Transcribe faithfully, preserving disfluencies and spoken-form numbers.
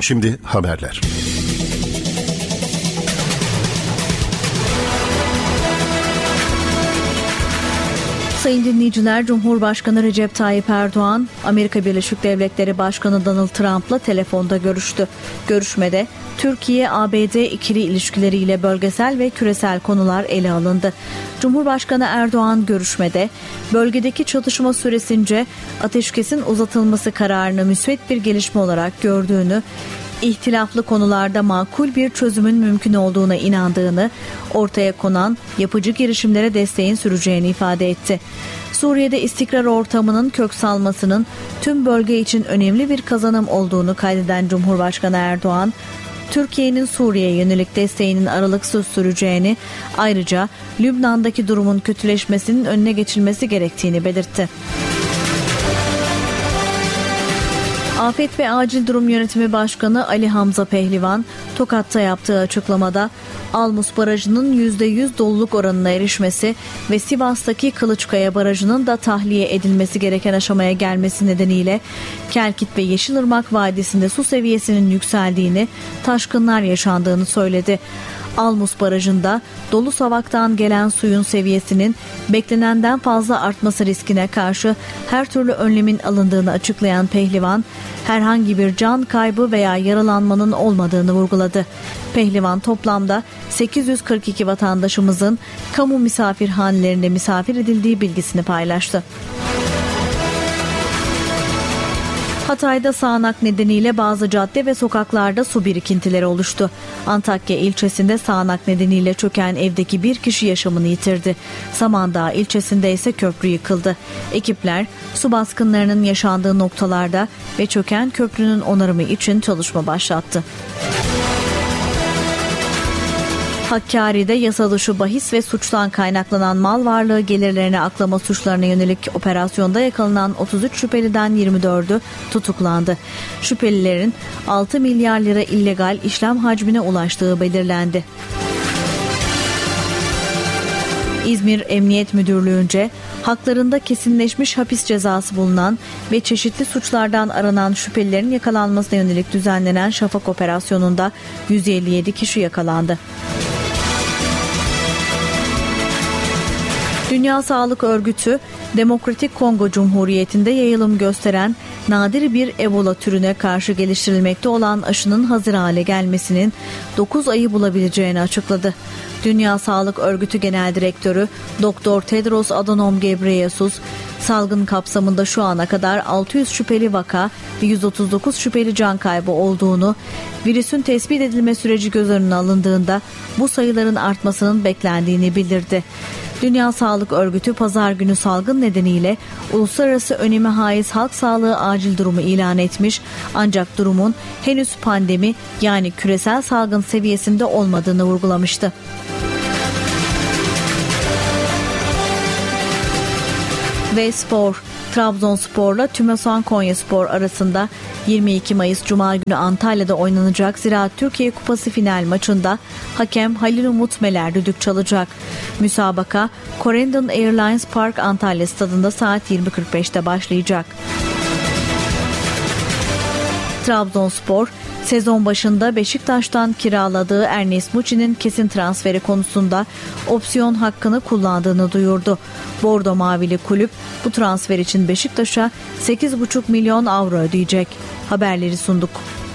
Şimdi haberler. Sayın dinleyiciler, Cumhurbaşkanı Recep Tayyip Erdoğan, Amerika Birleşik Devletleri Başkanı Donald Trump'la telefonda görüştü. Görüşmede Türkiye-A B D ikili ilişkileriyle bölgesel ve küresel konular ele alındı. Cumhurbaşkanı Erdoğan görüşmede bölgedeki çatışma süresince ateşkesin uzatılması kararını müsbet bir gelişme olarak gördüğünü, İhtilaflı konularda makul bir çözümün mümkün olduğuna inandığını, ortaya konan yapıcı girişimlere desteğin süreceğini ifade etti. Suriye'de istikrar ortamının kök salmasının tüm bölge için önemli bir kazanım olduğunu kaydeden Cumhurbaşkanı Erdoğan, Türkiye'nin Suriye'ye yönelik desteğinin aralıksız süreceğini, ayrıca Lübnan'daki durumun kötüleşmesinin önüne geçilmesi gerektiğini belirtti. Afet ve Acil Durum Yönetimi Başkanı Ali Hamza Pehlivan, Tokat'ta yaptığı açıklamada Almus Barajı'nın yüzde yüz doluluk oranına erişmesi ve Sivas'taki Kılıçkaya Barajı'nın da tahliye edilmesi gereken aşamaya gelmesi nedeniyle Kelkit ve Yeşilırmak Vadisi'nde su seviyesinin yükseldiğini, taşkınlar yaşandığını söyledi. Almus Barajı'nda dolu savaktan gelen suyun seviyesinin beklenenden fazla artması riskine karşı her türlü önlemin alındığını açıklayan Pehlivan, herhangi bir can kaybı veya yaralanmanın olmadığını vurguladı. Pehlivan toplamda sekiz yüz kırk iki vatandaşımızın kamu misafirhanelerinde misafir edildiği bilgisini paylaştı. Hatay'da sağanak nedeniyle bazı cadde ve sokaklarda su birikintileri oluştu. Antakya ilçesinde sağanak nedeniyle çöken evdeki bir kişi yaşamını yitirdi. Samandağ ilçesinde ise köprü yıkıldı. Ekipler su baskınlarının yaşandığı noktalarda ve çöken köprünün onarımı için çalışma başlattı. Hakkari'de yasa dışı bahis ve suçtan kaynaklanan mal varlığı gelirlerine aklama suçlarına yönelik operasyonda yakalanan otuz üç şüpheliden yirmi dördü tutuklandı. Şüphelilerin altı milyar lira illegal işlem hacmine ulaştığı belirlendi. İzmir Emniyet Müdürlüğü'nce haklarında kesinleşmiş hapis cezası bulunan ve çeşitli suçlardan aranan şüphelilerin yakalanmasına yönelik düzenlenen Şafak operasyonunda yüz elli yedi kişi yakalandı. Dünya Sağlık Örgütü, Demokratik Kongo Cumhuriyeti'nde yayılım gösteren nadir bir Ebola türüne karşı geliştirilmekte olan aşının hazır hale gelmesinin dokuz ayı bulabileceğini açıkladı. Dünya Sağlık Örgütü Genel Direktörü Doktor Tedros Adhanom Ghebreyesus, salgın kapsamında şu ana kadar altı yüz şüpheli vaka ve yüz otuz dokuz şüpheli can kaybı olduğunu, virüsün tespit edilme süreci göz önüne alındığında bu sayıların artmasının beklendiğini bildirdi. Dünya Sağlık Örgütü pazar günü salgın nedeniyle uluslararası öneme haiz halk sağlığı acil durumu ilan etmiş, ancak durumun henüz pandemi yani küresel salgın seviyesinde olmadığını vurgulamıştı. Ve spor. Trabzonspor'la Tümesan Konyaspor arasında yirmi iki Mayıs Cuma günü Antalya'da oynanacak Ziraat Türkiye Kupası final maçında hakem Halil Umut Meler düdük çalacak. Müsabaka Corendon Airlines Park Antalya Stadında saat yirmi kırk beşte başlayacak. Trabzonspor, sezon başında Beşiktaş'tan kiraladığı Ernest Muçi'nin kesin transferi konusunda opsiyon hakkını kullandığını duyurdu. Bordo Mavili kulüp bu transfer için Beşiktaş'a sekiz buçuk milyon avro ödeyecek. Haberleri sunduk.